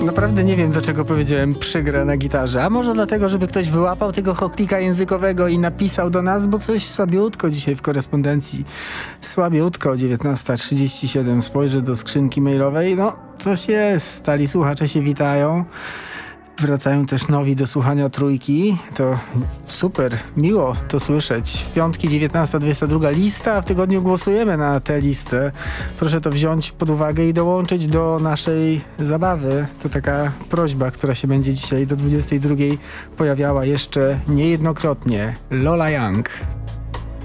Naprawdę nie wiem, dlaczego powiedziałem przygra na gitarze. A może dlatego, żeby ktoś wyłapał tego choklika językowego i napisał do nas, bo coś słabiutko dzisiaj w korespondencji. Słabiutko, 19:37. Spojrzę do skrzynki mailowej. No, coś jest. Stali słuchacze się witają. Wracają też nowi do słuchania Trójki. To super, miło to słyszeć. W piątki 19:22 lista, a w tygodniu głosujemy na tę listę. Proszę to wziąć pod uwagę i dołączyć do naszej zabawy. To taka prośba, która się będzie dzisiaj do 22 pojawiała jeszcze niejednokrotnie. Lola Young.